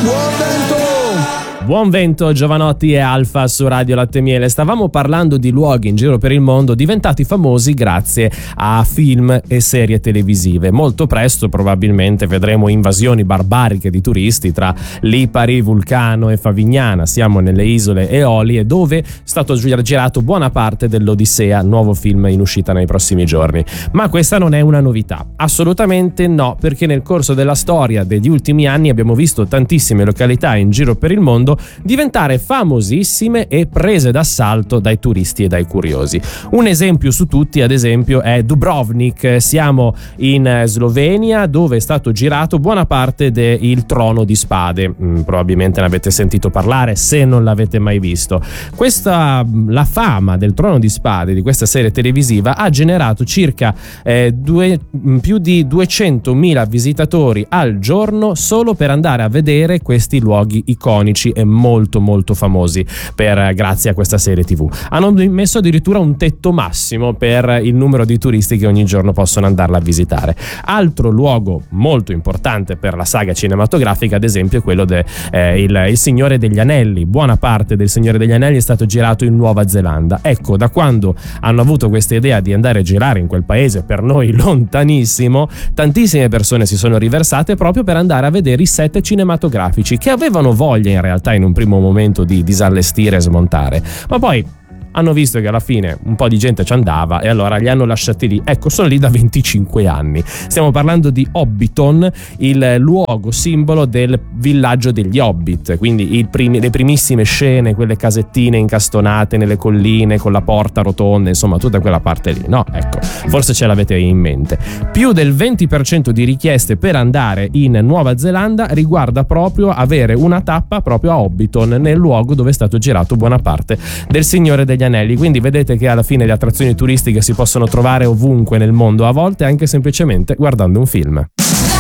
Buon vento! Buon vento, Giovanotti e Alfa su Radio Latte e Miele. Stavamo parlando di luoghi in giro per il mondo diventati famosi grazie a film e serie televisive. Molto presto probabilmente vedremo invasioni barbariche di turisti tra Lipari, Vulcano e Favignana. Siamo nelle isole Eolie, dove è stato girato buona parte dell'Odissea, nuovo film in uscita nei prossimi giorni. Ma questa non è una novità, assolutamente no, perché nel corso della storia degli ultimi anni abbiamo visto tantissime località in giro per il mondo diventare famosissime e prese d'assalto dai turisti e dai curiosi. Un esempio su tutti, ad esempio, è Dubrovnik. Siamo in Slovenia, dove è stato girato buona parte del Trono di Spade. Probabilmente ne avete sentito parlare se non l'avete mai visto. La fama del Trono di Spade, di questa serie televisiva, ha generato circa più di 200.000 visitatori al giorno solo per andare a vedere questi luoghi iconici e molto molto famosi grazie a questa serie TV. Hanno messo addirittura un tetto massimo per il numero di turisti che ogni giorno possono andarla a visitare. Altro luogo molto importante per la saga cinematografica, ad esempio, è quello il Signore degli Anelli. Buona parte del Signore degli Anelli è stato girato in Nuova Zelanda. Ecco, da quando hanno avuto questa idea di andare a girare in quel paese per noi lontanissimo, tantissime persone si sono riversate proprio per andare a vedere i set cinematografici, che avevano voglia in realtà in un primo momento di disallestire e smontare, ma poi hanno visto che alla fine un po' di gente ci andava e allora li hanno lasciati lì. Ecco, sono lì da 25 anni. Stiamo parlando di Hobbiton, il luogo simbolo del villaggio degli Hobbit, quindi le primissime scene, quelle casettine incastonate nelle colline con la porta rotonda, insomma tutta quella parte lì, no? Ecco, forse ce l'avete in mente. Più del 20% di richieste per andare in Nuova Zelanda riguarda proprio avere una tappa proprio a Hobbiton, nel luogo dove è stato girato buona parte del Signore degli Anelli. Quindi vedete che alla fine le attrazioni turistiche si possono trovare ovunque nel mondo, a volte anche semplicemente guardando un film.